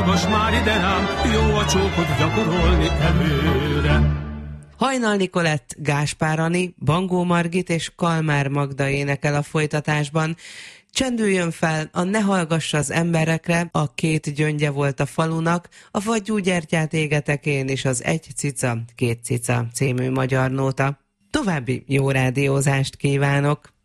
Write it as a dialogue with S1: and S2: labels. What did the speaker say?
S1: Most már ide rám, jó a csókot gyakorolni előre.
S2: Hajnal Nikolett, Gáspár Ani, Bangó Margit és Kalmár Magda énekel a folytatásban. Csendüljön fel a Ne hallgass az emberekre, a két gyöngye volt a falunak, a fagyú gyertyát égetek én és az Egy cica, két cica című magyar nóta. További jó rádiózást kívánok!